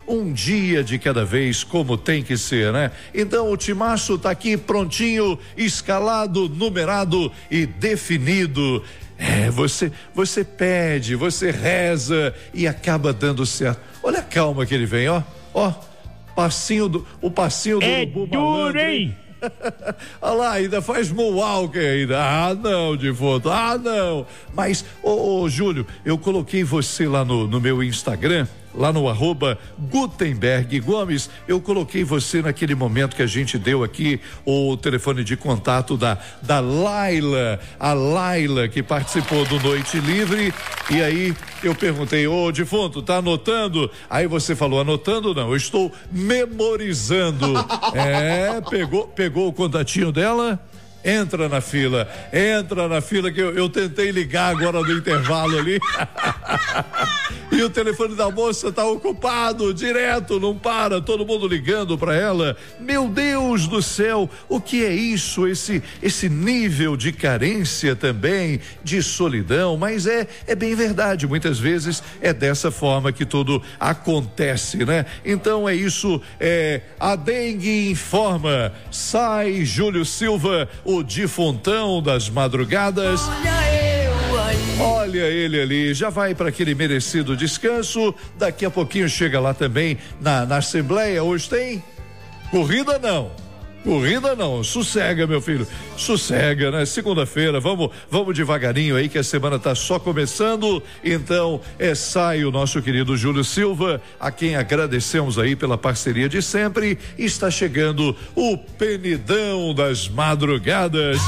um dia de cada vez, como tem que ser, né? Então o timaço tá aqui prontinho, escalado, numerado e definido. Você pede, você reza e acaba dando certo. Olha a calma que ele vem, ó, o passinho do urubu duro, hein? Olha lá, ainda faz moonwalk ainda. Ah, não, defunto, não. Mas, Júlio, eu coloquei você lá no meu Instagram, lá no @Gutenberg Gomes, eu coloquei você naquele momento que a gente deu aqui o telefone de contato da Laila, a Laila que participou do Noite Livre, e aí eu perguntei, defunto, tá anotando? Aí você falou, anotando não, eu estou memorizando. Pegou o contatinho dela? Entra na fila que eu tentei ligar agora no intervalo ali. E o telefone da moça tá ocupado direto, não para, todo mundo ligando para ela. Meu Deus do céu, o que é isso? Esse nível de carência também, de solidão, mas é bem verdade, muitas vezes é dessa forma que tudo acontece, né? Então é isso, a dengue informa, sai Júlio Silva, o defuntão das madrugadas. Olha ele ali, já vai para aquele merecido descanso. Daqui a pouquinho chega lá também na Assembleia. Hoje tem corrida não, sossega, meu filho, sossega, né? Segunda-feira, vamos devagarinho aí que a semana tá só começando. Então, sai o nosso querido Júlio Silva, a quem agradecemos aí pela parceria de sempre. Está chegando o Penidão das madrugadas.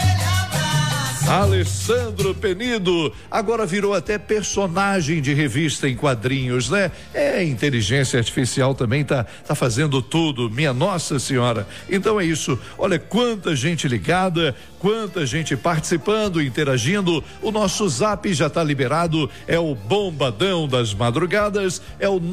Alessandro Penido agora virou até personagem de revista em quadrinhos, né? Inteligência artificial também tá fazendo tudo, minha Nossa Senhora. Então é isso, olha quanta gente ligada, quanta gente participando, interagindo. O nosso zap já tá liberado, é o Bombadão das Madrugadas, é o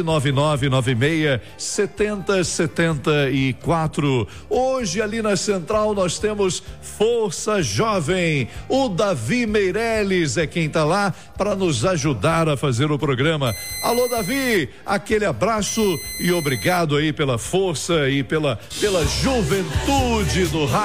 999967074. Hoje ali na Central nós temos Força Jovem. O Davi Meirelles é quem tá lá para nos ajudar a fazer o programa. Alô, Davi, aquele abraço e obrigado aí pela força e pela juventude do rádio.